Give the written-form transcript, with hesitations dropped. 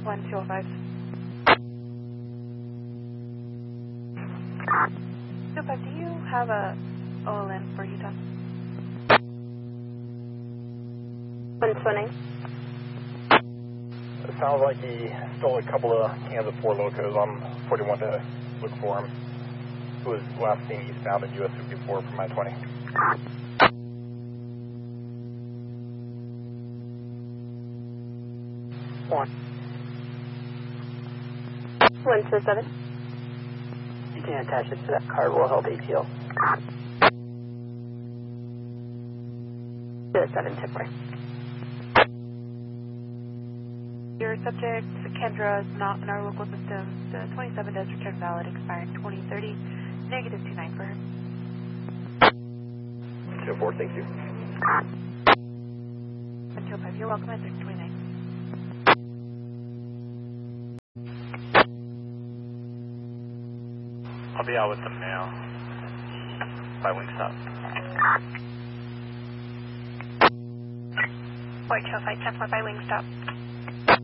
1205. Do you have a OLN for Utah? 120. It sounds like he stole a couple of cans of Four Locos. I'm 41 to look for him. Who was last seen eastbound in US 54 from I-20. 127. You can attach it to that card. We'll help ATL. 07, tip right. Your subject, Kendra, is not in our local system. The 27 does return valid, expiring 2030. Negative 29 for her. 204, thank you. 125, you're welcome at 629. I'll be out with them now. By Wingstop. White Tail Flight 10 by Wingstop.